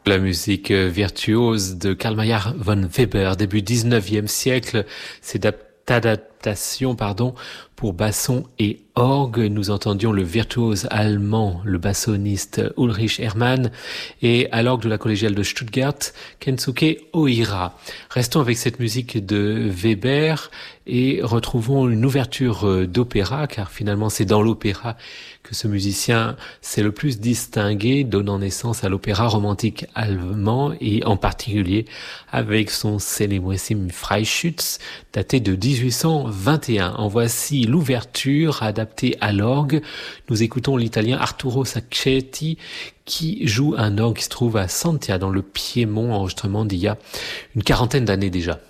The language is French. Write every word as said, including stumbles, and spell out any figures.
La musique virtuose de Karl Mayer von Weber, début dix-neuvième siècle, c'est d'adaptation, pardon, pour basson et orgue. Nous entendions le virtuose allemand, le bassoniste Ulrich Hermann, et à l'orgue de la collégiale de Stuttgart, Kensuke Ohira. Restons avec cette musique de Weber et retrouvons une ouverture d'opéra, car finalement c'est dans l'opéra que ce musicien s'est le plus distingué, donnant naissance à l'opéra romantique allemand et en particulier avec son célébrissime Freischütz, daté de dix-huit cent vingt et un. En voici l'ouverture adaptée à l'orgue. Nous écoutons l'italien Arturo Sacchetti qui joue un orgue qui se trouve à Santia dans le Piémont, enregistrement d'il y a une quarantaine d'années déjà.